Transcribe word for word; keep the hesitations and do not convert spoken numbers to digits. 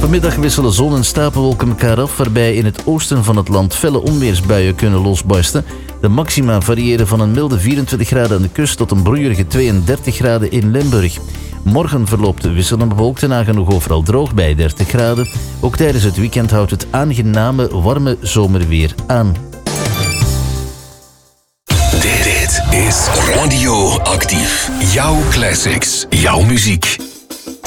Vanmiddag wisselen zon en stapelwolken elkaar af, waarbij in het oosten van het land felle onweersbuien kunnen losbarsten. De maxima variëren van een milde vierentwintig graden aan de kust tot een broeierige tweeëndertig graden in Limburg. Morgen verloopt wisselend bewolkt en nagenoeg overal droog bij dertig graden. Ook tijdens het weekend houdt het aangename, warme zomerweer aan. Dit is Radio Actief. Jouw classics, jouw muziek.